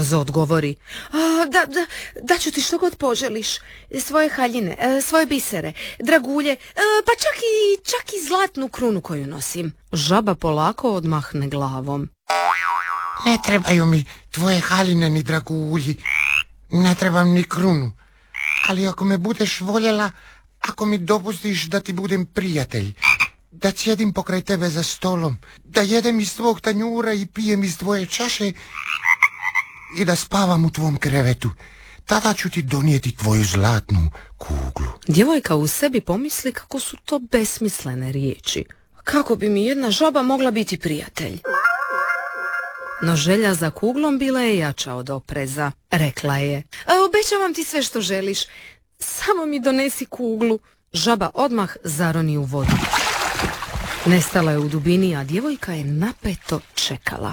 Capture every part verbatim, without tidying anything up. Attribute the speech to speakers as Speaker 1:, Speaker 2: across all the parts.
Speaker 1: brzo odgovori. A, da, da, da ću ti što god poželiš. Svoje haljine, svoje bisere, dragulje, pa čak i, čak i zlatnu krunu koju nosim. Žaba polako odmahne glavom.
Speaker 2: Ne trebaju mi tvoje haljine ni dragulji. Ne trebam ni krunu. Ali ako me budeš voljela, ako mi dopustiš da ti budem prijatelj, da sjedim pokraj tebe za stolom, da jedem iz tvog tanjura i pijem iz tvoje čaše i da spavam u tvom krevetu, tada ću ti donijeti tvoju zlatnu kuglu.
Speaker 1: Djevojka u sebi pomisli kako su to besmislene riječi. Kako bi mi jedna žaba mogla biti prijatelj? No želja za kuglom bila je jača od opreza. Rekla je, obećavam ti sve što želiš, samo mi donesi kuglu. Žaba odmah zaroni u vodu. Nestala je u dubini, a djevojka je napeto čekala.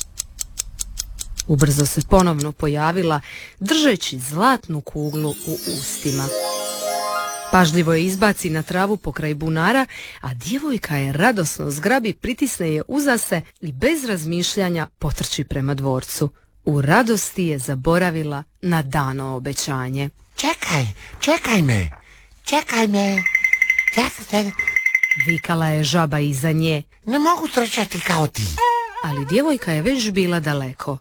Speaker 1: Ubrzo se ponovno pojavila, držeći zlatnu kuglu u ustima. Pažljivo je izbaci na travu pokraj bunara, a djevojka je radosno zgrabi, pritisne je uza se i bez razmišljanja potrči prema dvorcu. U radosti je zaboravila na dano obećanje.
Speaker 2: Čekaj, čekaj me, čekaj me, čekaj.
Speaker 1: Vikala je žaba iza nje.
Speaker 2: Ne mogu trčati kao ti.
Speaker 1: Ali djevojka je već bila daleko.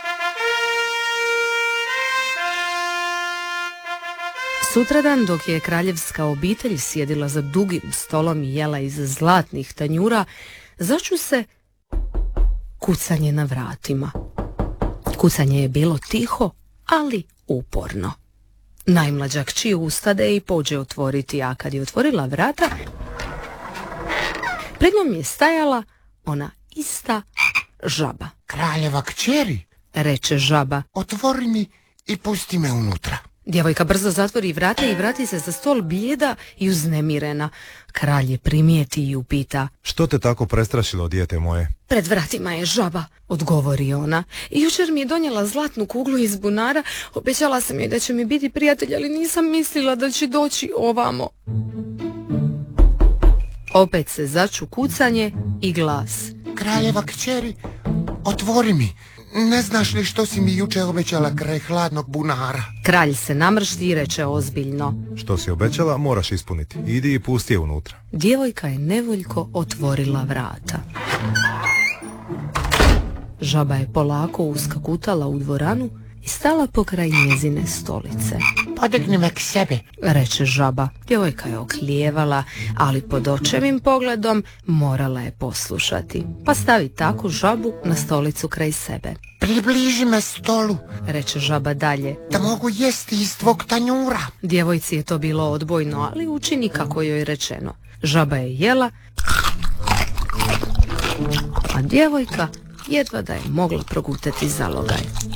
Speaker 1: Sutradan, dok je kraljevska obitelj sjedila za dugim stolom i jela iz zlatnih tanjura, začu se kucanje na vratima. Kucanje je bilo tiho, ali uporno. Najmlađa kći ustade i pođe otvoriti, a kad je otvorila vrata, pred njom je stajala ona ista žaba.
Speaker 2: Kraljeva kćeri,
Speaker 1: reče žaba,
Speaker 2: otvori mi i pusti me unutra.
Speaker 1: Djevojka brzo zatvori vrata i vrati se za stol blijeda i uznemirena. Kralj je primijeti i upita,
Speaker 3: što te tako prestrašilo, dijete moje?
Speaker 1: Pred vratima je žaba, odgovori ona. Jučer mi je donijela zlatnu kuglu iz bunara, obećala sam joj da će mi biti prijatelj, ali nisam mislila da će doći ovamo. Opet se začu kucanje i glas.
Speaker 2: Kraljeva kćeri, otvori mi. Ne znaš li što si mi jučer obećala kraj hladnog bunara?
Speaker 1: Kralj se namršti i reče ozbiljno,
Speaker 3: što si obećala moraš ispuniti. Idi i pusti je unutra.
Speaker 1: Djevojka je nevoljko otvorila vrata. Žaba je polako uskakutala u dvoranu i stala pokraj njezine stolice.
Speaker 2: Podigni me k sebe,
Speaker 1: reče žaba. Djevojka je oklijevala, ali pod očevim pogledom morala je poslušati. Pa stavi tako žabu na stolicu kraj sebe.
Speaker 2: Približi me stolu,
Speaker 1: reče žaba dalje,
Speaker 2: da mogu jesti iz tvog tanjura.
Speaker 1: Djevojci je to bilo odbojno, ali učini kako joj rečeno. Žaba je jela, a djevojka jedva da je mogla progutati zalogaj.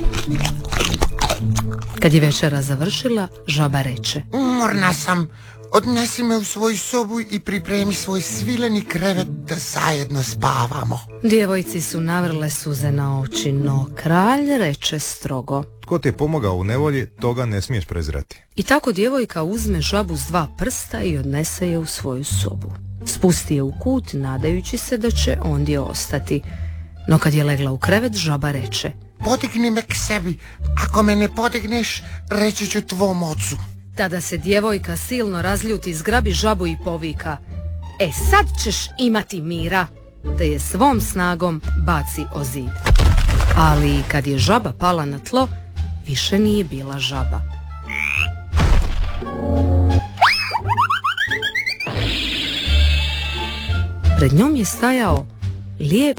Speaker 1: Kad je večera završila, žaba reče,
Speaker 2: umorna sam, odnesi me u svoju sobu i pripremi svoj svileni krevet da zajedno spavamo.
Speaker 1: Djevojci su navrle suze na oči, no kralj reče strogo,
Speaker 3: tko ti je pomogao u nevolji, toga ne smiješ prezirati.
Speaker 1: I tako djevojka uzme žabu s dva prsta i odnese je u svoju sobu. Spusti je u kut, nadajući se da će ondje ostati. No kad je legla u krevet, žaba reče,
Speaker 2: podigni me k sebi, ako me ne podigneš, reći ću tvom ocu.
Speaker 1: Tada se djevojka silno razljuti, zgrabi žabu i povika, e sad ćeš imati mira, te je svom snagom baci o zid. Ali kad je žaba pala na tlo, više nije bila žaba. Pred njom je stajao lijep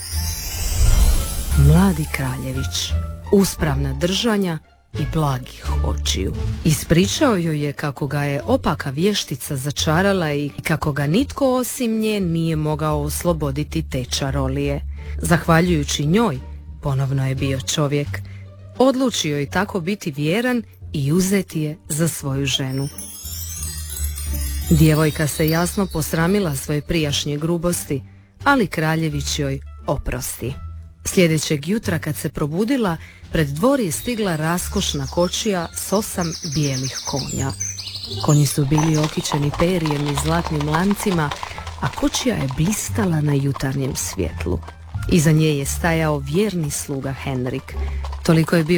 Speaker 1: mladi kraljević, uspravna držanja i blagih očiju. Ispričao joj je kako ga je opaka vještica začarala i kako ga nitko osim nje nije mogao osloboditi te čarolije. Zahvaljujući njoj, ponovno je bio čovjek. Odlučio je tako biti vjeran i uzeti je za svoju ženu. Djevojka se jasno posramila svoje prijašnje grubosti, ali kraljević joj oprosti. Sljedećeg jutra kad se probudila, pred dvor je stigla raskošna kočija s osam bijelih konja. Konji su bili okićeni perijem i zlatnim lancima, a kočija je blistala na jutarnjem svjetlu. Iza nje je stajao vjerni sluga Henrik. Toliko je bio